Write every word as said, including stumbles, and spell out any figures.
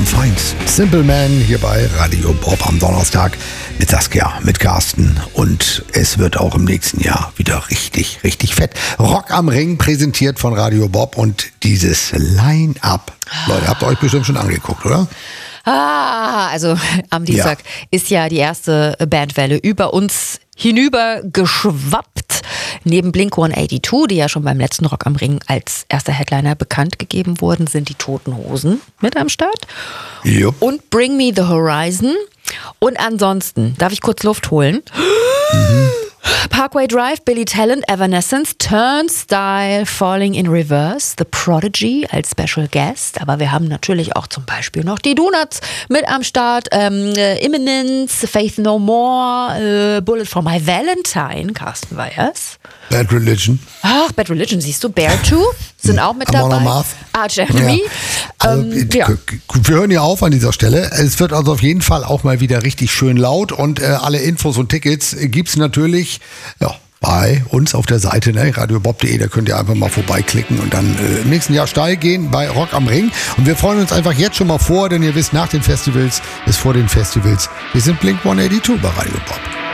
Abraham Feind. Simple Man hier bei Radio Bob am Donnerstag mit Saskia, mit Carsten. Und es wird auch im nächsten Jahr wieder richtig, richtig fett. Rock am Ring präsentiert von Radio Bob und dieses Line-Up. Leute, habt ihr euch bestimmt schon angeguckt, oder? Ah, also am Dienstag ja. ist ja die erste Bandwelle über uns hinüber geschwappt. Neben Blink hundertzweiundachtzig, die ja schon beim letzten Rock am Ring als erster Headliner bekannt gegeben wurden, sind die Toten Hosen mit am Start. Jupp. Und Bring Me the Horizon. Und ansonsten, darf ich kurz Luft holen? Mhm. Parkway Drive, Billy Talent, Evanescence, Turnstile, Falling in Reverse, The Prodigy als Special Guest. Aber wir haben natürlich auch zum Beispiel noch die Donuts mit am Start. Ähm, äh, Imminence, Faith No More, äh, Bullet for My Valentine, Carsten Weyers. Bad Religion. Ach, Bad Religion, siehst du. Bear two sind auch mit Amon dabei. Amarth. Arch Enemy. Ja. Ähm, also, ja. Wir hören ja auf an dieser Stelle. Es wird also auf jeden Fall auch mal wieder richtig schön laut und äh, alle Infos und Tickets gibt's natürlich ja, bei uns auf der Seite, ne, radiobob punkt de. Da könnt ihr einfach mal vorbeiklicken und dann äh, im nächsten Jahr steil gehen bei Rock am Ring. Und wir freuen uns einfach jetzt schon mal vor, denn ihr wisst, nach den Festivals ist vor den Festivals. Wir sind Blink hundertzweiundachtzig bei Radio Bob.